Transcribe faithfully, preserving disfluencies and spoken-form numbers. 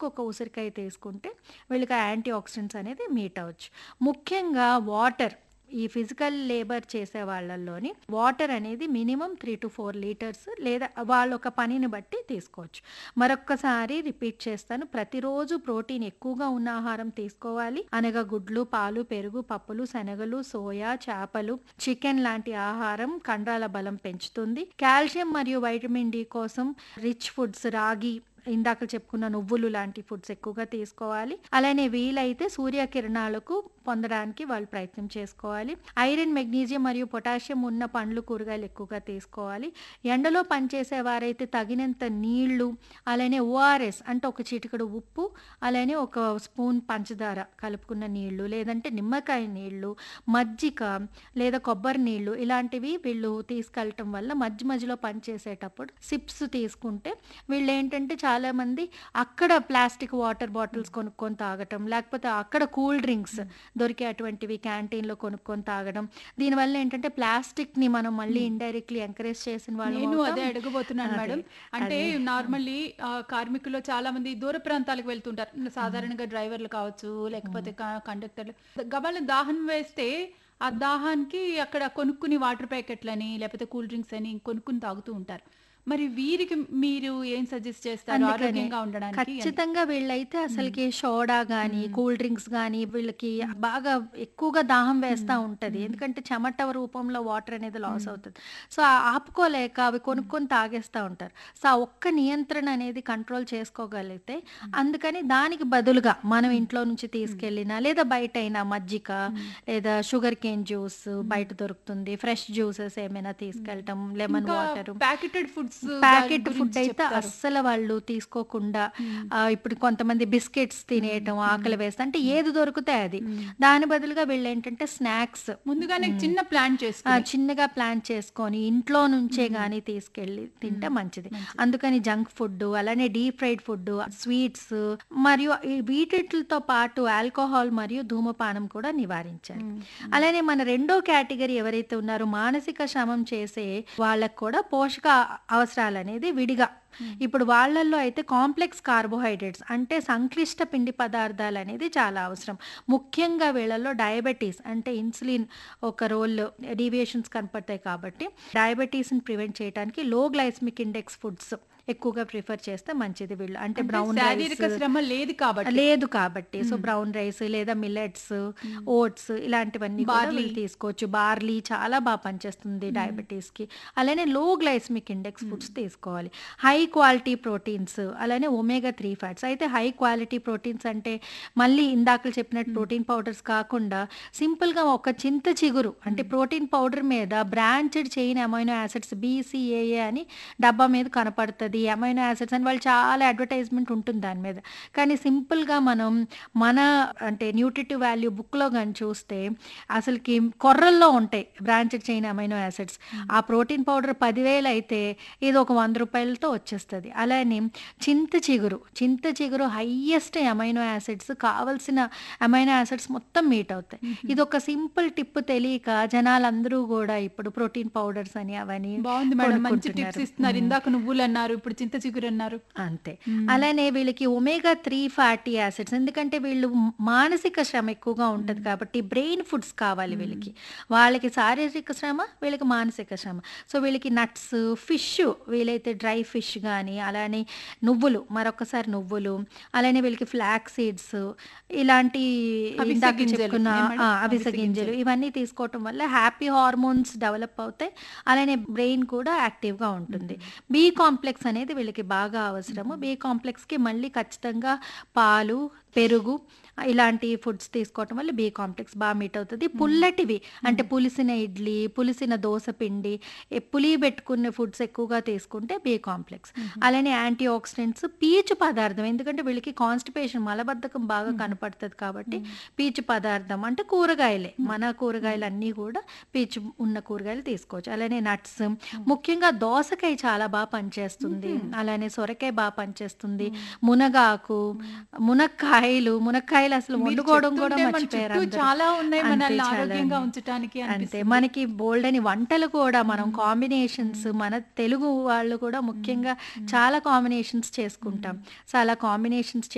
రోజుకొక ఉసిరికాయ తీసుకుంటే వీళ్ళకి ఆ యాంటీ ఆక్సిడెంట్స్ అనేది మీట్ అవ్వచ్చు. ముఖ్యంగా వాటర్ ఈ ఫిజికల్ లేబర్ చేసే వాళ్ళల్లోని వాటర్ అనేది minimum three to four litres లేదా వాళ్ళొక పనిని బట్టి తీసుకోవచ్చు. మరొక్కసారి రిపీట్ చేస్తాను. ప్రతిరోజు ప్రోటీన్ ఎక్కువగా ఉన్న ఆహారం తీసుకోవాలి. అనగా గుడ్లు, పాలు, పెరుగు, పప్పులు, శనగలు, సోయా, చేపలు, చికెన్ లాంటి ఆహారం కండరాల బలం పెంచుతుంది. కాల్షియం మరియు వైటమిన్ డి కోసం రిచ్ ఫుడ్స్ రాగి, ఇందాక చెప్పుకున్న నువ్వులు లాంటి ఫుడ్స్ ఎక్కువగా తీసుకోవాలి. అలానే వీలైతే సూర్యకిరణాలకు పొందడానికి వాళ్ళు ప్రయత్నం చేసుకోవాలి. ఐరన్, మెగ్నీషియం మరియు పొటాషియం ఉన్న పండ్లు, కూరగాయలు ఎక్కువగా తీసుకోవాలి. ఎండలో పనిచేసే వారైతే తగినంత నీళ్లు, అలానే ఓఆర్ఎస్ అంటే ఒక చిటికెడు ఉప్పు, అలానే ఒక స్పూన్ పంచదార కలుపుకున్న నీళ్లు, లేదంటే నిమ్మకాయ నీళ్లు, మజ్జిగ లేదా కొబ్బరి నీళ్లు ఇలాంటివి వీళ్ళు తీసుకెళ్ళటం వల్ల మధ్య మధ్యలో పనిచేసేటప్పుడు సిప్స్ తీసుకుంటే వీళ్ళు ఏంటంటే చాలా మంది అక్కడ ప్లాస్టిక్ వాటర్ బాటిల్స్ కొనుక్కొని తాగటం, లేకపోతే అక్కడ కూల్ డ్రింక్స్ దొరికే అటువంటివి క్యాంటీన్లో కొనుక్కొని తాగడం. దీనివల్ల ఏంటంటే ప్లాస్టిక్ ని మనం మళ్ళీ ఇండైరెక్ట్లీ ఎంకరేజ్ చేసిన వాళ్ళు నేను అదే అడగబోతున్నాను మేడం. అంటే నార్మల్లీ కార్మికులు చాలా మంది దూర ప్రాంతాలకు వెళ్తుంటారు. సాధారణంగా డ్రైవర్లు కావచ్చు, లేకపోతే కండక్టర్లు. గబాల దాహం వేస్తే ఆ దాహానికి అక్కడ కొనుక్కుని వాటర్ ప్యాకెట్లని లేకపోతే కూల్ డ్రింక్స్ అని కొనుక్కుని తాగుతూ ఉంటారు. మరి వీరికి మీరు ఏం సజెస్ట్ చేస్తారు అందుకనే ఆరోగ్యంగా ఉండడానికి? ఖచ్చితంగా వీళ్ళైతే అసలుకి సోడా గానీ, కూల్ డ్రింక్స్ గానీ వీళ్ళకి బాగా ఎక్కువగా దాహం వేస్తా ఉంటది. ఎందుకంటే చెమట రూపంలో వాటర్ అనేది లాస్ అవుతది. సో, ఆపుకోలేక అవి కొనుక్కొని తాగేస్తా ఉంటారు. సో, ఆ ఒక్క నియంత్రణ అనేది కంట్రోల్ చేసుకోగలిగితే అందుకని దానికి బదులుగా మనం ఇంట్లో నుంచి తీసుకెళ్ళినా లేదా బయటైనా మజ్జిగ లేదా షుగర్ కేన్ జ్యూస్ బయట దొరుకుతుంది. ఫ్రెష్ జ్యూసెస్ ఏమైనా తీసుకెళ్ళటం, లెమన్ ఇంకా water. Packeted foods packet food అయితే అస్సలు వాళ్ళు తీసుకోకుండా ఆహ్, ఇప్పుడు కొంతమంది బిస్కెట్స్ తినేయటం ఆకలి వేస్తే అంటే ఏది దొరికితే అది. దాని బదులుగా వీళ్ళేంటంటే స్నాక్స్ ముందుగానే చిన్న ప్లాన్ ఆ! చేసుకుని చిన్నగా ప్లాన్ చేసుకొని ఇంట్లో నుంచే గాని తీసుకెళ్ళి తింటే మంచిది. అందుకని జంక్ ఫుడ్, అలానే డీప్ ఫ్రైడ్ ఫుడ్, స్వీట్స్ మరియు ఈ వీటిలతో పాటు ఆల్కహాల్ మరియు ధూమపానం కూడా నివారించాలి. అలానే మన రెండో కేటగిరీ ఎవరైతే ఉన్నారో మానసిక శ్రమం చేసే వాళ్ళకి కూడా పోషక అవసరాలనేది విడిగా ఇప్పుడు వాళ్ళల్లో అయితే కాంప్లెక్స్ కార్బోహైడ్రేట్స్ అంటే సంక్లిష్ట పిండి పదార్థాలు అనేది చాలా అవసరం. ముఖ్యంగా వీళ్ళలో డయాబెటీస్ అంటే ఇన్సులిన్ ఒక రోల్ డీవియేషన్స్ కనపడతాయి కాబట్టి డయాబెటీస్ని ప్రివెంట్ చేయడానికి లో గ్లైసెమిక్ ఇండెక్స్ ఫుడ్స్ ఎక్కువగా ప్రిఫర్ చేస్తే మంచిది వీళ్ళు. అంటే అంటే బ్రౌన్ శారీరక రైస్ శ్రమ లేదు కాబట్టి లేదు కాబట్టి సో బ్రౌన్ రైస్ లేదా మిల్లెట్స్, ఓట్స్ ఇలాంటివన్నీ కూడా బార్లీ. వీళ్ళు తీసుకోవచ్చు. బార్లీ చాలా బాగా పనిచేస్తుంది డయాబెటీస్కి. అలానే లో గ్లైసెమిక్ ఇండెక్స్ ఫుడ్స్ తీసుకోవాలి. హై క్వాలిటీ ప్రోటీన్స్, అలానే ఒమేగా త్రీ ఫ్యాట్స్. అయితే హై క్వాలిటీ ప్రోటీన్స్ అంటే మళ్ళీ ఇందాక చెప్పినట్టు ప్రోటీన్ పౌడర్స్ కాకుండా సింపుల్గా ఒక చింత చిగురు అంటే ప్రోటీన్ పౌడర్ మీద బ్రాంచ్డ్ చైన్ అమైనో యాసిడ్స్ బీసీఏఏ అని డబ్బా మీద కనపడుతుంది. అమైనో యాసిడ్స్ అని వాళ్ళు చాలా అడ్వర్టైజ్మెంట్ ఉంటుంది దాని మీద. కానీ సింపుల్గా మనం మన అంటే న్యూట్రిటివ్ వాల్యూ బుక్లో కానీ చూస్తే అసలుకి కొర్రల్లో ఉంటాయి బ్రాంచెడ్ చైన్ అమైనో యాసిడ్స్. ఆ ప్రోటీన్ పౌడర్ పదివేలు అయితే ఇది ఒక వంద రూపాయలతో వచ్చేస్తుంది. అలానే చింత చిగురు చింత చిగురు హైయెస్ట్ అమైనో యాసిడ్స్ కావలసిన అమైనో యాసిడ్స్ మొత్తం మీట్ అవుతాయి. ఇది ఒక సింపుల్ టిప్ తెలియక జనాలందరూ కూడా ఇప్పుడు ప్రోటీన్ పౌడర్స్ అని అవని బాగుంది మేడం. మంచి టిప్స్ కొనుక్కుంటున్నారు. ఇస్తున్నారు. ఇందాక నువ్వులు అన్నారు, ఇప్పుడు చింత చిగురు అన్నారు. అంతే. అలానే వీళ్ళకి ఒమేగా త్రీ ఫ్యాటీ యాసిడ్స్ ఎందుకంటే వీళ్ళు మానసిక శ్రమ ఎక్కువగా ఉంటది కాబట్టి బ్రెయిన్ ఫుడ్స్ కావాలి వీళ్ళకి. వాళ్ళకి శారీరక శ్రమ, వీళ్ళకి మానసిక శ్రమ. సో వీళ్ళకి నట్స్, ఫిష్ వీలైతే డ్రై ఫిష్ గానీ, అలానే నువ్వులు మరొకసారి నువ్వులు, అలానే వీళ్ళకి ఫ్లాక్ సీడ్స్ ఇలాంటి అవిసె ఇందాక గింజలు. చెప్పుకున్న ఏ మేడం? ఆ! అవిసె అవిసె గింజలు గింజలు. ఇవన్నీ తీసుకోవటం వల్ల హ్యాపీ హార్మోన్స్ డెవలప్ అవుతాయి. అలానే బ్రెయిన్ కూడా యాక్టివ్‌గా ఉంటుంది. బి కాంప్లెక్స్ అనేది వీళ్ళకి బాగా అవసరము. బి కాంప్లెక్స్‌కి మళ్ళీ ఖచ్చితంగా పాలు, పెరుగు ఇలాంటి ఫుడ్స్ తీసుకోవటం వల్ల బి కాంప్లెక్స్ బాగా మీట్ అవుతుంది. పుల్లటివి అంటే పులిసిన ఇడ్లీ, పులిసిన దోస పిండి, ఎ పులియబెట్టుకున్న ఫుడ్స్ ఎక్కువగా తీసుకుంటే బి కాంప్లెక్స్. అలానే యాంటీ ఆక్సిడెంట్స్, పీచు పదార్థం ఎందుకంటే వీళ్ళకి కాన్‌స్టిపేషన్ మలబద్ధకం బాగా కనపడుతది కాబట్టి పీచు పదార్థం అంటే కూరగాయలే. మన కూరగాయలన్నీ కూడా పీచు ఉన్న కూరగాయలు తీసుకోవచ్చు. అలానే నట్స్ ముఖ్యంగా దోసకాయ చాలా బాగా పనిచేస్తుంది. అలానే సొరకాయ బాగా పనిచేస్తుంది. మునగాకు, మునక్కాయలు మునక్కాయలు అసలు మీరు వండుకోవడం కూడా చెప్తుంటే మన మర్చిపోయారు చుట్టూ అందరూ. చాలా ఉన్నాయి అంతే మనల్ని చాలా ఆరోగ్యంగా ఉన్నాయి. ఉంచటానికి అంతే అనిపిస్తుంది. మనకి బోల్డని వంటలు కూడా మనం కాంబినేషన్స్ మన తెలుగు వాళ్ళు కూడా ముఖ్యంగా చాలా కాంబినేషన్స్ చేసుకుంటాం. సో అలా కాంబినేషన్స్